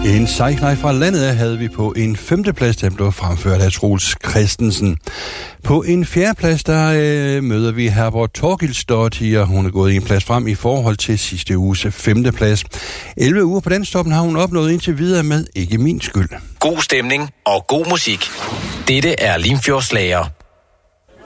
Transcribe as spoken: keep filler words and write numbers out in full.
En sejknej fra landet havde vi på en femteplads, der blev fremført af Troels Christensen. På en fjerdeplads, der øh, møder vi Herborg Torgilsdottir. Hun er gået en plads frem i forhold til sidste uges femteplads. elleve uger på den stoppen har hun opnået indtil videre med Ikke min skyld. God stemning og god musik. Dette er Limfjords Slager.